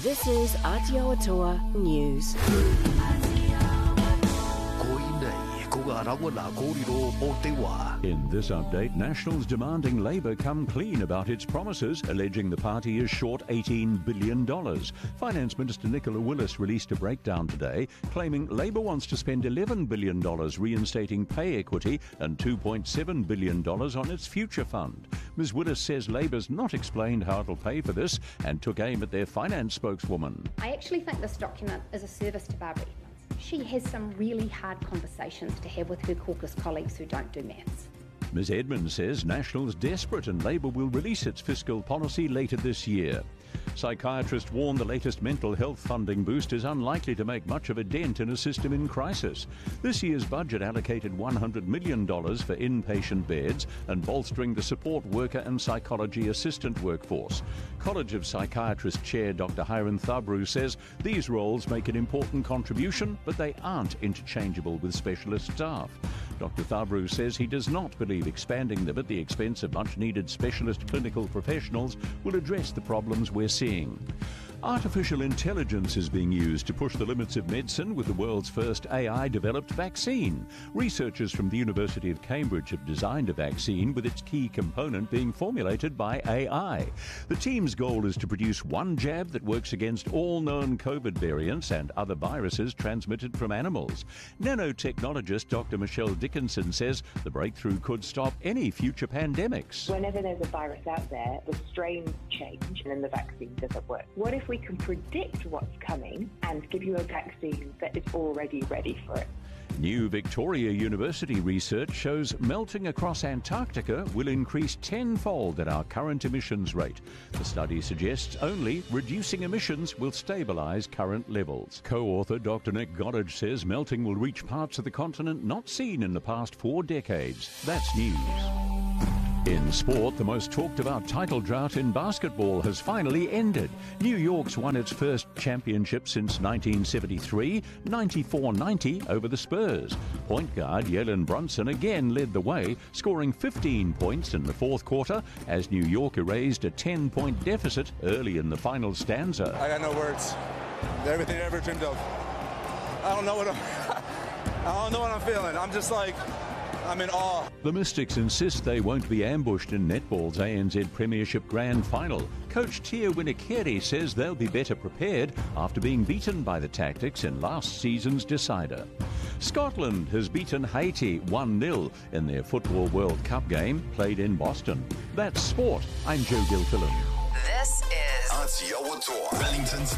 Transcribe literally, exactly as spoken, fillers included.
This is Aotearoa News. In this update, Nationals demanding Labour come clean about its promises, alleging the party is short eighteen billion dollars. Finance Minister Nicola Willis released a breakdown today, claiming Labour wants to spend eleven billion dollars reinstating pay equity and two point seven billion dollars on its future fund. Miz Willis says Labour's not explained how it'll pay for this and took aim at their finance spokeswoman. I actually think this document is a service to Barbara Edmonds. She has some really hard conversations to have with her caucus colleagues who don't do maths. Miz Edmonds says National's desperate and Labour will release its fiscal policy later this year. Psychiatrists warn the latest mental health funding boost is unlikely to make much of a dent in a system in crisis. This year's budget allocated one hundred million dollars for inpatient beds and bolstering the support worker and psychology assistant workforce. College of Psychiatrists Chair Doctor Hiren Thabru says these roles make an important contribution, but they aren't interchangeable with specialist staff. Doctor Thabru says he does not believe expanding them at the expense of much-needed specialist clinical professionals will address the problems we're seeing. Artificial intelligence is being used to push the limits of medicine with the world's first A I-developed vaccine. Researchers from the University of Cambridge have designed a vaccine with its key component being formulated by A I. The team's goal is to produce one jab that works against all known COVID variants and other viruses transmitted from animals. Nanotechnologist Doctor Michelle Dickinson says the breakthrough could stop any future pandemics. Whenever there's a virus out there, the strains change and then the vaccine doesn't work. What if we can predict what's coming and give you a vaccine that is already ready for it? New Victoria University research shows melting across Antarctica will increase tenfold at our current emissions rate. The study suggests only reducing emissions will stabilise current levels. Co-author Doctor Nick Goddard says melting will reach parts of the continent not seen in the past four decades. That's news. In sport, the most talked about title drought in basketball has finally ended. New York's won its first championship since nineteen seventy-three, ninety-four ninety over the Spurs. Point guard Jalen Brunson again led the way, scoring fifteen points in the fourth quarter as New York erased a ten-point deficit early in the final stanza. I got no words. Everything I ever dreamed of. I don't know what I'm I don't know what I'm feeling. I'm just like I'm in awe. The Mystics insist they won't be ambushed in netball's A N Z Premiership Grand Final. Coach Tia Winikere says they'll be better prepared after being beaten by the Tactics in last season's decider. Scotland has beaten Haiti one nil in their Football World Cup game played in Boston. That's sport. I'm Joe Gilfillan. This is Aotearoa Wellington's